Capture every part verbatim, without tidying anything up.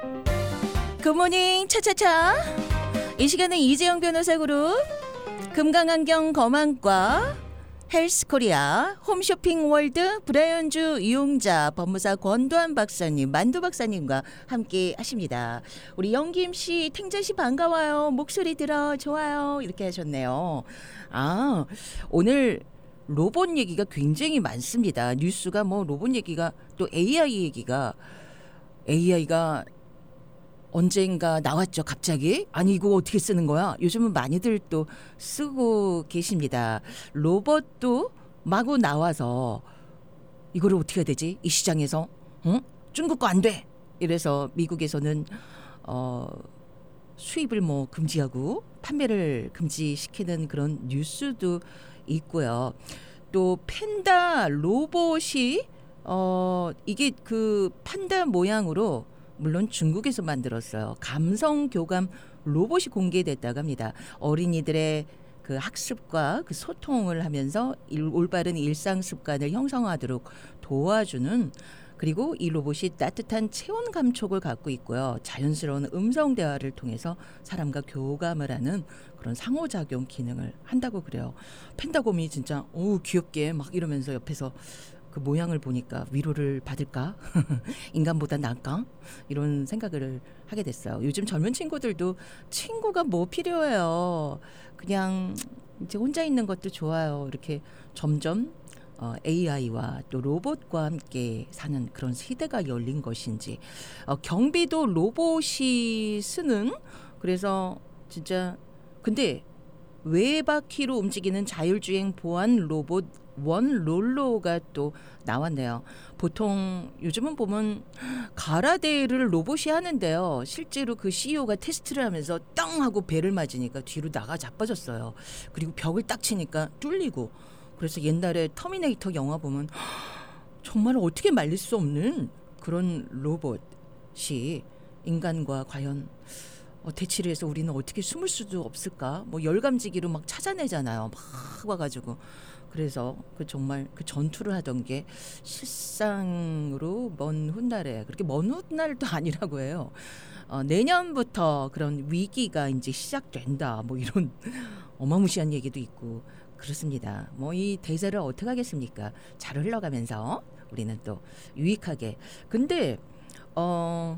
굿모닝 차차차. 이 시간은 이재영 변호사 그룹, 금강안경 검안과, 헬스코리아, 홈쇼핑 월드, 브라이언주 이용자, 법무사 권도한 박사님, 만두 박사님과 함께 하십니다. 우리 영김 씨, 탱자 씨 반가워요. 목소리 들어 좋아요. 이렇게 하셨네요. 아, 오늘 로봇 얘기가 굉장히 많습니다. 뉴스가 뭐 로봇 얘기가, 또 에이아이 얘기가, 에이아이가 언젠가 나왔죠, 갑자기. 아니 이거 어떻게 쓰는 거야? 요즘은 많이들 또 쓰고 계십니다. 로봇도 마구 나와서 이거를 어떻게 해야 되지? 이 시장에서 응? 중국 거 안 돼. 이래서 미국에서는 어, 수입을 뭐 금지하고 판매를 금지시키는 그런 뉴스도 있고요. 또 팬다 로봇이 어, 이게 그 판다 모양으로, 물론 중국에서 만들었어요. 감성 교감 로봇이 공개됐다고 합니다. 어린이들의 그 학습과 그 소통을 하면서 일, 올바른 일상 습관을 형성하도록 도와주는, 그리고 이 로봇이 따뜻한 체온 감촉을 갖고 있고요. 자연스러운 음성 대화를 통해서 사람과 교감을 하는 그런 상호작용 기능을 한다고 그래요. 팬다곰이 진짜 오 귀엽게 막 이러면서 옆에서 그 모양을 보니까 위로를 받을까? 인간보다 나을까? 이런 생각을 하게 됐어요. 요즘 젊은 친구들도 친구가 뭐 필요해요. 그냥 이제 혼자 있는 것도 좋아요. 이렇게 점점 어, 에이아이와 또 로봇과 함께 사는 그런 시대가 열린 것인지, 어, 경비도 로봇이 쓰는, 그래서 진짜 근데 외바퀴로 움직이는 자율주행 보안 로봇 원롤러가 또 나왔네요. 보통 요즘은 보면 가라데를 로봇이 하는데요. 실제로 그 씨이오가 테스트를 하면서 땅 하고 배를 맞으니까 뒤로 나가 자빠졌어요. 그리고 벽을 딱 치니까 뚫리고. 그래서 옛날에 터미네이터 영화 보면 정말 어떻게 말릴 수 없는 그런 로봇이 인간과 과연 어, 대치를 해서 우리는 어떻게 숨을 수도 없을까? 뭐 열감지기로 막 찾아내잖아요. 막 와가지고. 그래서 그 정말 그 전투를 하던 게 실상으로 먼 훗날에, 그렇게 먼 훗날도 아니라고 해요. 어, 내년부터 그런 위기가 이제 시작된다. 뭐 이런 어마무시한 얘기도 있고 그렇습니다. 뭐 이 대세를 어떻게 하겠습니까? 잘 흘러가면서 우리는 또 유익하게. 근데 어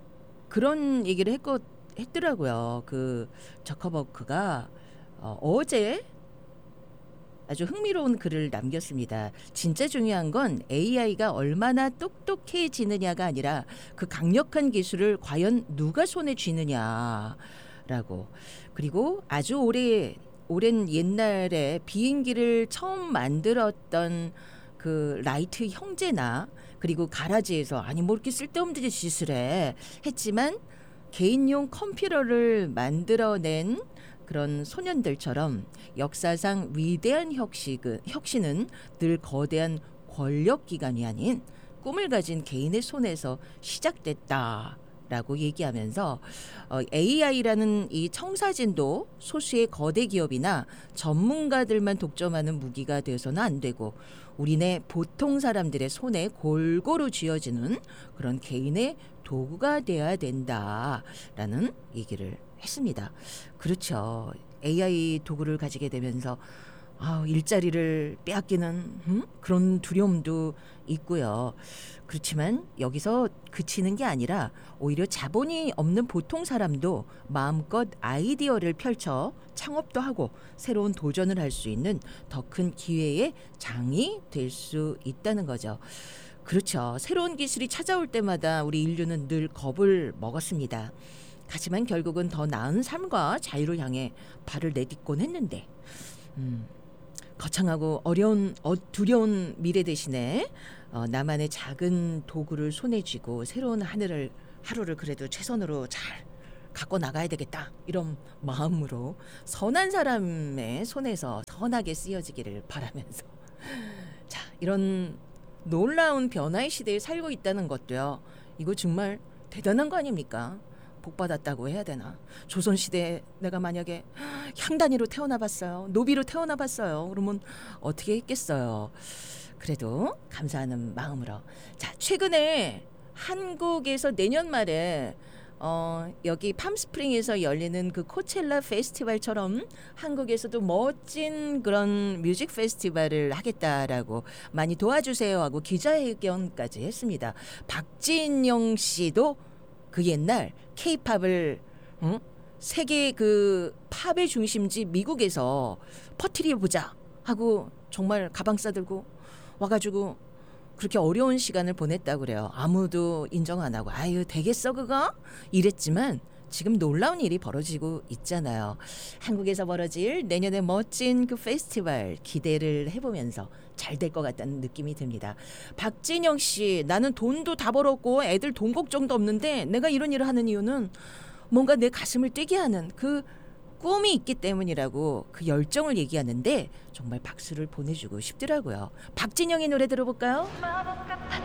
그런 얘기를 했고 했더라고요. 그 저커버크가 어, 어제 아주 흥미로운 글을 남겼습니다. 진짜 중요한 건 에이아이가 얼마나 똑똑해지느냐가 아니라 그 강력한 기술을 과연 누가 손에 쥐느냐라고. 그리고 아주 오래 오랜 옛날에 비행기를 처음 만들었던 그 라이트 형제나, 그리고 가라지에서 아니 뭐 이렇게 쓸데없는 짓을 해 했지만 개인용 컴퓨터를 만들어낸 그런 소년들처럼 역사상 위대한 혁신은, 혁신은 늘 거대한 권력기관이 아닌 꿈을 가진 개인의 손에서 시작됐다라고 얘기하면서 어, 에이아이라는 이 청사진도 소수의 거대 기업이나 전문가들만 독점하는 무기가 되어서는 안 되고 우리네 보통 사람들의 손에 골고루 쥐어지는 그런 개인의 도구가 되어야 된다라는 얘기를 했습니다. 그렇죠. 에이아이 도구를 가지게 되면서 아, 일자리를 빼앗기는 음? 그런 두려움도 있고요. 그렇지만 여기서 그치는 게 아니라 오히려 자본이 없는 보통 사람도 마음껏 아이디어를 펼쳐 창업도 하고 새로운 도전을 할 수 있는 더 큰 기회의 장이 될 수 있다는 거죠. 그렇죠. 새로운 기술이 찾아올 때마다 우리 인류는 늘 겁을 먹었습니다. 하지만 결국은 더 나은 삶과 자유를 향해 발을 내딛곤 했는데 음, 거창하고 어려운 어, 두려운 미래 대신에 어, 나만의 작은 도구를 손에 쥐고 새로운 하늘을 하루를 그래도 최선으로 잘 갖고 나가야 되겠다, 이런 마음으로 선한 사람의 손에서 선하게 쓰여지기를 바라면서, 자, 이런 놀라운 변화의 시대에 살고 있다는 것도요, 이거 정말 대단한 거 아닙니까? 복받았다고 해야 되나? 조선시대에 내가 만약에 향단이로 태어나 봤어요, 노비로 태어나 봤어요, 그러면 어떻게 했겠어요? 그래도 감사하는 마음으로. 자, 최근에 한국에서 내년 말에 어, 여기 팜스프링에서 열리는 그 코첼라 페스티벌처럼 한국에서도 멋진 그런 뮤직 페스티벌을 하겠다라고 많이 도와주세요 하고 기자회견까지 했습니다. 박진영 씨도 그 옛날 케이팝을 응? 세계 그 팝의 중심지 미국에서 퍼뜨려 보자 하고 정말 가방 싸들고 와가지고 그렇게 어려운 시간을 보냈다고 그래요. 아무도 인정 안 하고 아유 되겠어 그거? 이랬지만 지금 놀라운 일이 벌어지고 있잖아요. 한국에서 벌어질 내년에 멋진 그 페스티벌 기대를 해보면서 잘 될 것 같다는 느낌이 듭니다. 박진영 씨, 나는 돈도 다 벌었고 애들 돈 걱정도 없는데 내가 이런 일을 하는 이유는 뭔가 내 가슴을 뛰게 하는 그 꿈이 있기 때문이라고 그 열정을 얘기하는데 정말 박수를 보내주고 싶더라고요. 박진영의 노래 들어볼까요?